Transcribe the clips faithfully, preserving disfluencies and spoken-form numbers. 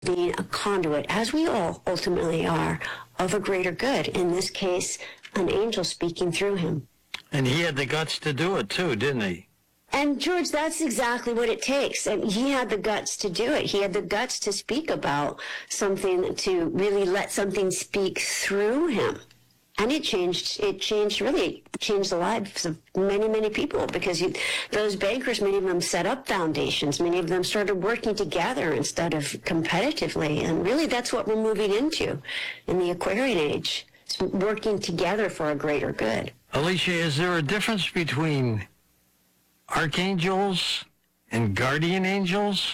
being a conduit, as we all ultimately are, of a greater good. In this case, an angel speaking through him. And he had the guts to do it too, didn't he? And George, that's exactly what it takes. And he had the guts to do it. He had the guts to speak about something, to really let something speak through him. And it changed, it changed, really changed the lives of many, many people, because you, those bankers, many of them set up foundations. Many of them started working together instead of competitively. And really that's what we're moving into in the Aquarian age. It's working together for a greater good. Alicia, is there a difference between archangels and guardian angels?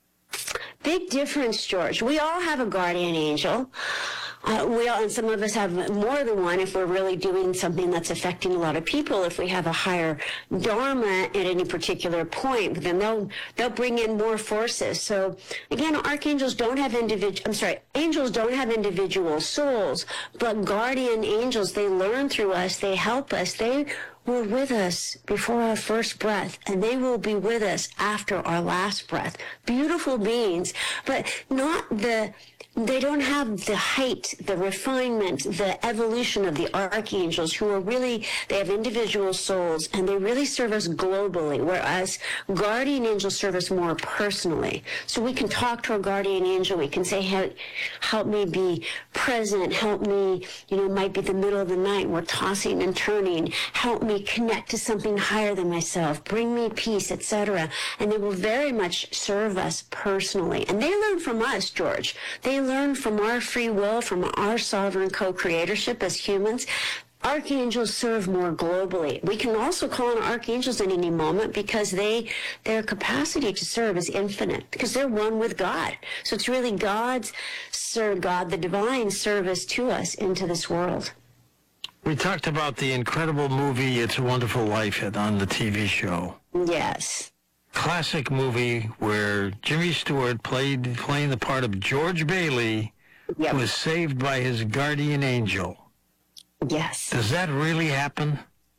Big difference, George. We all have a guardian angel. Uh, we all, and some of us have more than one if we're really doing something that's affecting a lot of people. If we have a higher dharma at any particular point, then they'll they'll bring in more forces. So again, archangels don't have individual. I'm sorry, angels don't have individual souls, but guardian angels, they learn through us. They help us. They were with us before our first breath, and they will be with us after our last breath. Beautiful beings, but not the, they don't have the height, the refinement, the evolution of the archangels, who are really, they have individual souls, and they really serve us globally, whereas guardian angels serve us more personally. So we can talk to our guardian angel, we can say, help, help me be present, help me, you know, it might be the middle of the night, we're tossing and turning, help me connect to something higher than myself, bring me peace, et cetera. And they will very much serve us personally. And they learn from us, George. They learn from our free will, from our sovereign co-creatorship as humans. Archangels serve more globally. We can also call on archangels at any moment, because they, their capacity to serve is infinite, because they're one with God. So it's really God's, Sir God, the divine service to us into this world. We talked about the incredible movie It's a Wonderful Life on the T V show. Yes. Classic movie where Jimmy Stewart played playing the part of George Bailey, yep. who was saved by his guardian angel. Yes. Does that really happen?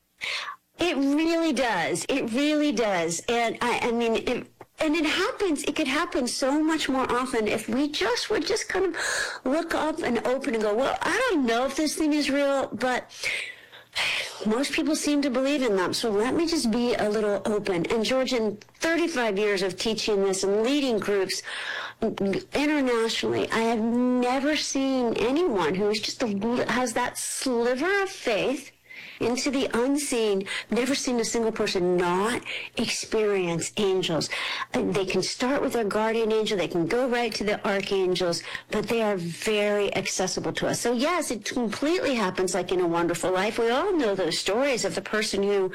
It really does. It really does. And I, I mean, it, and it happens, it could happen so much more often if we just would just kind of look up and open and go, well, I don't know if this thing is real, but most people seem to believe in them. So let me just be a little open. And George, in thirty-five years of teaching this and leading groups internationally, I have never seen anyone who is just a, has that sliver of faith into the unseen. Never seen a single person not experience angels. They can start with their guardian angel, they can go right to the archangels, but they are very accessible to us. So yes, it completely happens like in A Wonderful Life. We all know those stories of the person who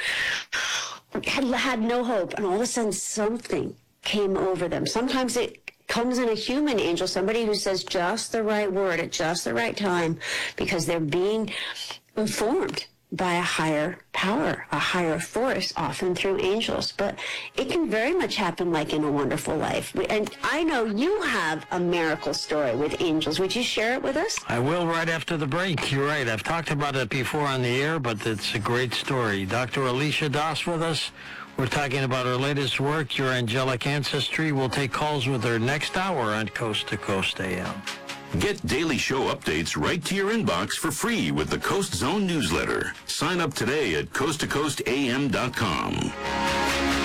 had, had no hope, and all of a sudden something came over them. Sometimes it comes in a human angel, somebody who says just the right word at just the right time, because they're being informed by a higher power, a higher force, often through angels. But it can very much happen like in A Wonderful Life. And I know you have a miracle story with angels. Would you share it with us? I will right after the break. You're right. I've talked about it before on the air, but it's a great story. Doctor Alicia Das with us. We're talking about her latest work, Your Angelic Ancestry. We'll take calls with her next hour on Coast to Coast A M. Get daily show updates right to your inbox for free with the Coast Zone newsletter. Sign up today at coast to coast a m dot com.